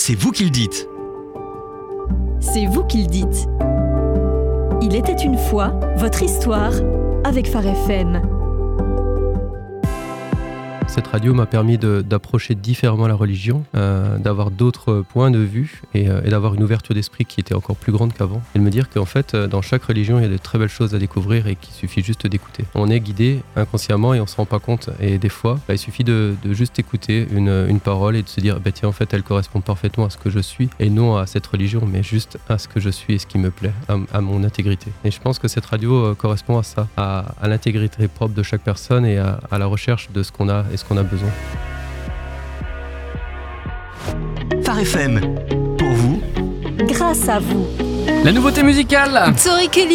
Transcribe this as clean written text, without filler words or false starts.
c'est vous qui le dites. C'est vous qui le dites. Il était une fois votre histoire avec Phare FM. Cette radio m'a permis d'approcher différemment la religion, d'avoir d'autres points de vue et d'avoir une ouverture d'esprit qui était encore plus grande qu'avant. Et de me dire qu'en fait, dans chaque religion, il y a de très belles choses à découvrir et qu'il suffit juste d'écouter. On est guidé inconsciemment et on ne se rend pas compte. Et des fois, il suffit de juste écouter une parole et de se dire tiens, en fait, elle correspond parfaitement à ce que je suis et non à cette religion, mais juste à ce que je suis et ce qui me plaît, à mon intégrité. Et je pense que cette radio correspond à ça, à l'intégrité propre de chaque personne et à la recherche de ce qu'on a et ce qu'on a besoin. Phare FM, pour vous, Grâce à vous. La nouveauté musicale. Tori Kelly.